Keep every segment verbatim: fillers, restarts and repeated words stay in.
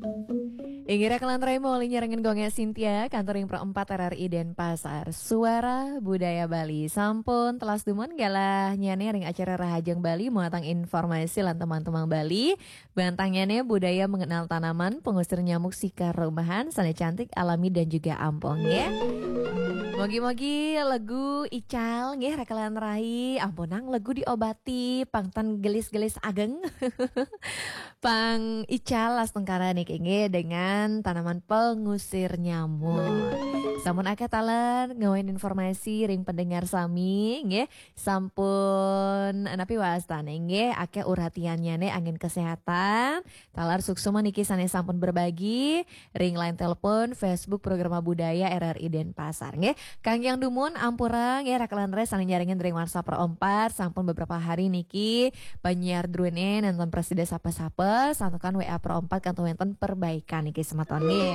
Ingira kelantrai moli nyerengin gonge Cynthia, kantor yang perempat R R I Denpasar. Suara Budaya Bali. Sampun telas dumun galah nyane ring acara Rahajeng Bali muatang informasi lan teman-teman Bali. Bantang nyane budaya mengenal tanaman, pengusir nyamuk sikar rumahan, sana cantik, alami dan juga ampong ya. Mogi-mogi lagu ical nggih rekalan rai ampunang lagu diobati pangtan gelis-gelis ageng. Pang ical las tengkara nih nggih dengan tanaman pengusir nyamuk. Sampun akeh taler ngawain informasi ring pendengar sami nggih sampun napi wastane nggih akeh urhatiannya nih angin kesehatan. Talar suksuma niki sane sampun berbagi ring line telepon Facebook program budaya R R I Denpasar nggih. Kang yang dumun ampura nggih rakalan res saling nyaringin ring WhatsApp perempat sampun beberapa hari niki banyak drone nonton presiden sapa-sapa santukan W A perempat kantor wonten perbaikan niki sematon nggih.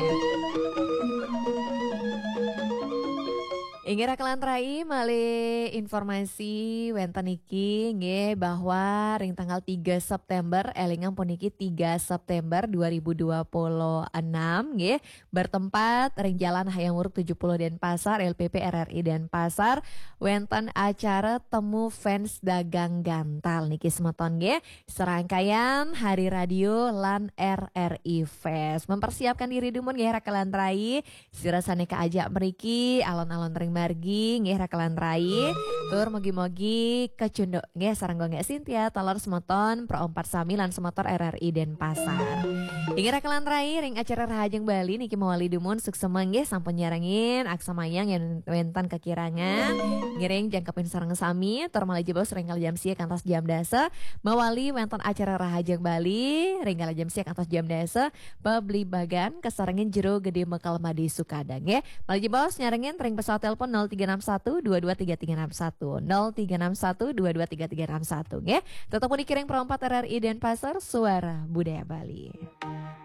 Ingira kelantrai mali informasi wenten iki nggih bahwa ring tanggal tiga September elingan puniki tiga September dua ribu dua puluh enam nggih bertempat ring Jalan Hayam Wuruk tujuh puluh Denpasar L P P R R I Denpasar wenten acara temu fans dagang gantal niki semeton nggih serangkaian Hari Radio lan R R I Fest mempersiapkan diri dumun nggih kelantrai sirasane kaajak mriki alon-alon ring margi nggih rakalan rai tur mogi-mogi kecunduk nggih sareng gonge Cynthia talor semoton perempat sami lan semotor R R I Denpasar. Inggih rakalan rai ring acara Rahajeng Bali niki mawali dumun suksema nggih sampun nyarengin aksa mayang yang wentan kekirangan ngiring jangkepin sareng sami tur malih jebos ringgal jam sia kantos jam dasa mawali wenten acara Rahajeng Bali ringgal jam sia kantos jam dasa pebli bagan kesarengin jero gede mekal madi Sukadang nggih malih jebos nyarengin ring pesawat telepon nol tiga enam satu dua dua tiga tiga enam satu nol tiga enam satu dua dua tiga tiga enam satu nggih tetep dikiring perempat R R I Denpasar Suara Budaya Bali.